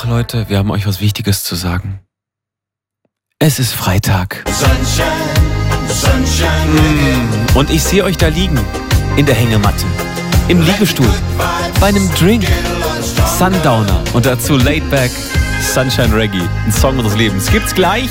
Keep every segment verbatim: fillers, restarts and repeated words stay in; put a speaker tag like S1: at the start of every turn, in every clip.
S1: wach, Leute. Wir haben euch was Wichtiges zu sagen. Es ist Freitag.
S2: Sunshine, Sunshine.
S1: Mm. Und ich sehe euch da liegen. In der Hängematte. Im Liegestuhl. Bei einem Drink. Sundowner. Und dazu Laid Back Sunshine Reggae. Ein Song unseres Lebens. Gibt's gleich.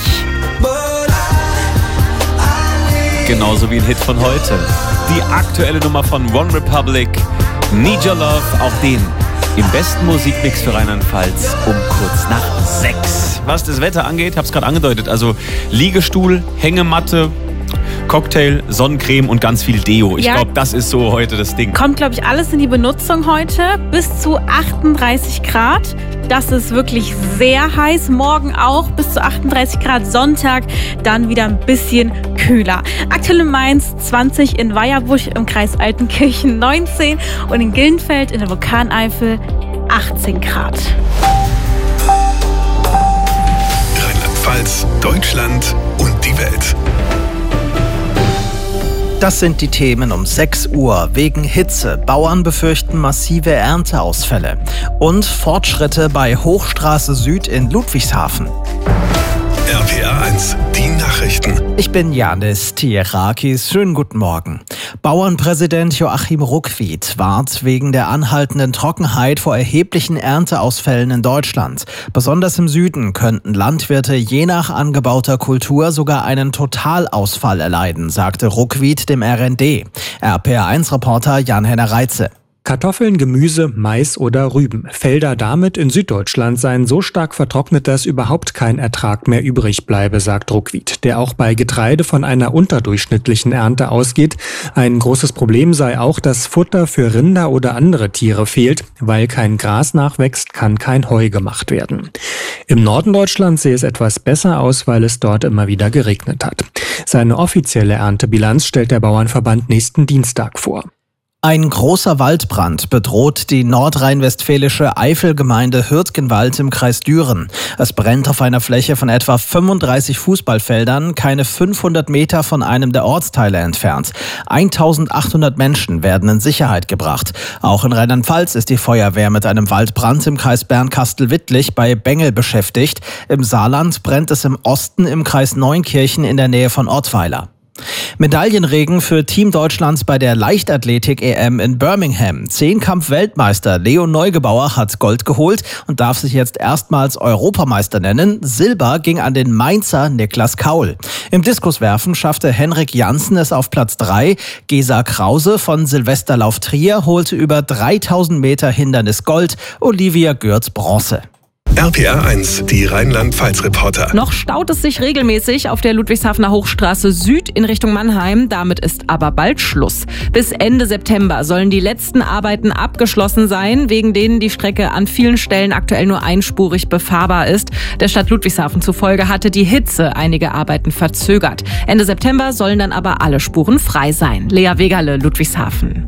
S1: Genauso wie ein Hit von heute. Die aktuelle Nummer von One Republic. Need Your Love. Auch den im besten Musikmix für Rheinland-Pfalz um kurz nach sechs. Was das Wetter angeht, hab's gerade angedeutet. Also Liegestuhl, Hängematte, Cocktail, Sonnencreme und ganz viel Deo. Ich ja, glaube, das ist so heute das Ding.
S3: Kommt, glaube ich, alles in die Benutzung heute. Bis zu achtunddreißig Grad. Das ist wirklich sehr heiß. Morgen auch bis zu achtunddreißig Grad. Sonntag dann wieder ein bisschen kühler. Aktuell in Mainz zwanzig, in Weierbusch im Kreis Altenkirchen neunzehn und in Gillenfeld in der Vulkaneifel achtzehn Grad.
S4: Rheinland-Pfalz, Deutschland und die Welt.
S5: Das sind die Themen um sechs Uhr. Wegen Hitze. Bauern befürchten massive Ernteausfälle. Und Fortschritte bei Hochstraße Süd in Ludwigshafen.
S4: R P R eins, die Nachrichten.
S5: Ich bin Janis Tierakis. Schönen guten Morgen. Bauernpräsident Joachim Ruckwied warnt wegen der anhaltenden Trockenheit vor erheblichen Ernteausfällen in Deutschland. Besonders im Süden könnten Landwirte je nach angebauter Kultur sogar einen Totalausfall erleiden, sagte Ruckwied dem R N D. R P R eins Reporter Jan-Henner Reitze.
S6: Kartoffeln, Gemüse, Mais oder Rüben. Felder damit in Süddeutschland seien so stark vertrocknet, dass überhaupt kein Ertrag mehr übrig bleibe, sagt Ruckwied, der auch bei Getreide von einer unterdurchschnittlichen Ernte ausgeht. Ein großes Problem sei auch, dass Futter für Rinder oder andere Tiere fehlt. Weil kein Gras nachwächst, kann kein Heu gemacht werden. Im Norden Deutschlands sehe es etwas besser aus, weil es dort immer wieder geregnet hat. Seine offizielle Erntebilanz stellt der Bauernverband nächsten Dienstag vor.
S5: Ein großer Waldbrand bedroht die nordrhein-westfälische Eifelgemeinde Hürtgenwald im Kreis Düren. Es brennt auf einer Fläche von etwa fünfunddreißig Fußballfeldern, keine fünfhundert Meter von einem der Ortsteile entfernt. eintausendachthundert Menschen werden in Sicherheit gebracht. Auch in Rheinland-Pfalz ist die Feuerwehr mit einem Waldbrand im Kreis Bernkastel-Wittlich bei Bengel beschäftigt. Im Saarland brennt es im Osten im Kreis Neunkirchen in der Nähe von Ottweiler. Medaillenregen für Team Deutschlands bei der Leichtathletik-E M in Birmingham. Zehnkampf-Weltmeister Leo Neugebauer hat Gold geholt und darf sich jetzt erstmals Europameister nennen. Silber ging an den Mainzer Niklas Kaul. Im Diskuswerfen schaffte Henrik Janssen es auf Platz drei. Gesa Krause von Silvesterlauf Trier holte über dreitausend Meter Hindernis Gold. Olivia Gürz Bronze.
S4: R P R eins, die Rheinland-Pfalz-Reporter.
S7: Noch staut es sich regelmäßig auf der Ludwigshafener Hochstraße Süd in Richtung Mannheim. Damit ist aber bald Schluss. Bis Ende September sollen die letzten Arbeiten abgeschlossen sein, wegen denen die Strecke an vielen Stellen aktuell nur einspurig befahrbar ist. Der Stadt Ludwigshafen zufolge hatte die Hitze einige Arbeiten verzögert. Ende September sollen dann aber alle Spuren frei sein. Lea Wegerle, Ludwigshafen.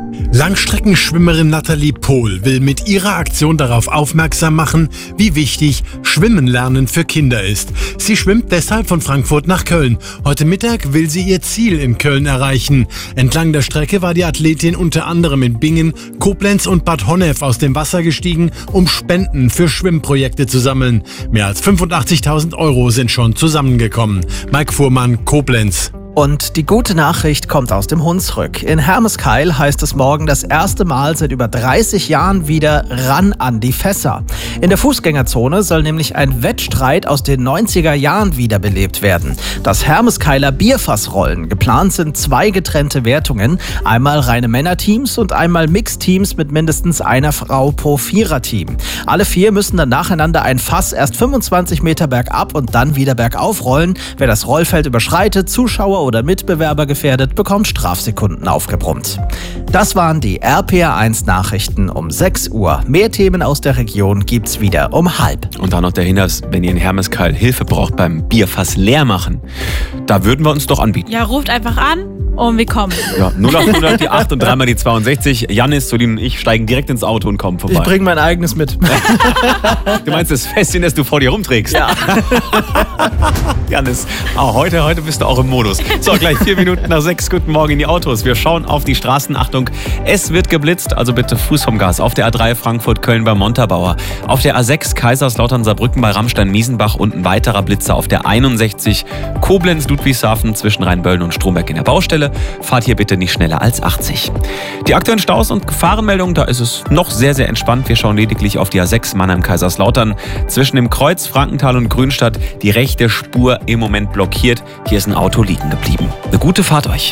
S8: Langstreckenschwimmerin Nathalie Pohl will mit ihrer Aktion darauf aufmerksam machen, wie wichtig Schwimmen lernen für Kinder ist. Sie schwimmt deshalb von Frankfurt nach Köln. Heute Mittag will sie ihr Ziel in Köln erreichen. Entlang der Strecke war die Athletin unter anderem in Bingen, Koblenz und Bad Honnef aus dem Wasser gestiegen, um Spenden für Schwimmprojekte zu sammeln. Mehr als fünfundachtzigtausend Euro sind schon zusammengekommen. Mike Fuhrmann, Koblenz.
S5: Und die gute Nachricht kommt aus dem Hunsrück. In Hermeskeil heißt es morgen das erste Mal seit über dreißig Jahren wieder ran an die Fässer. In der Fußgängerzone soll nämlich ein Wettstreit aus den neunziger Jahren wiederbelebt werden. Das Hermeskeiler Bierfassrollen. Geplant sind zwei getrennte Wertungen. Einmal reine Männerteams und einmal Mixteams mit mindestens einer Frau pro Viererteam. Alle vier müssen dann nacheinander ein Fass erst fünfundzwanzig Meter bergab und dann wieder bergauf rollen. Wer das Rollfeld überschreitet, Zuschauer oder Mitbewerber gefährdet, bekommt Strafsekunden aufgebrummt. Das waren die R P R eins Nachrichten um sechs Uhr. Mehr Themen aus der Region gibt's wieder um halb.
S1: Und dann noch der Hinweis, wenn ihr in Hermeskeil Hilfe braucht beim Bierfass leer machen, da würden wir uns doch anbieten.
S3: Ja, ruft einfach an und wir kommen.
S1: Ja, null acht hundert, die acht und dreimal die zweiundsechzig. Janis, Solin und ich steigen direkt ins Auto und kommen vorbei.
S5: Ich bringe mein eigenes mit.
S1: Du meinst das Fässchen, das du vor dir rumträgst?
S5: Ja.
S1: Janis, oh, heute, heute bist du auch im Modus. So, gleich vier Minuten nach sechs. Guten Morgen in die Autos. Wir schauen auf die Straßen. Achtung, es wird geblitzt, also bitte Fuß vom Gas. Auf der A drei Frankfurt-Köln bei Montabaur. Auf der A sechs Kaiserslautern-Saarbrücken bei Rammstein-Miesenbach und ein weiterer Blitzer auf der einundsechzig Koblenz-Ludwigshafen zwischen Rheinböllen und Stromberg in der Baustelle. Fahrt hier bitte nicht schneller als achtzig. Die aktuellen Staus und Gefahrenmeldungen, da ist es noch sehr, sehr entspannt. Wir schauen lediglich auf die A sechs Mannheim-Kaiserslautern. Zwischen dem Kreuz Frankenthal und Grünstadt die rechte Spur im Moment blockiert. Hier ist ein Auto liegen geblieben. Eine gute Fahrt euch.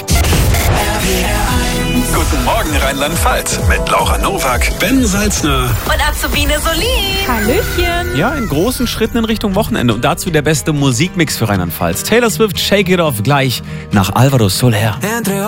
S4: Guten Morgen Rheinland-Pfalz mit Laura Nowak, Ben Salzner.
S3: Und Azubine Solin. Hallöchen.
S1: Ja, in großen Schritten in Richtung Wochenende. Und dazu der beste Musikmix für Rheinland-Pfalz. Taylor Swift, Shake It Off, gleich nach Álvaro Soler.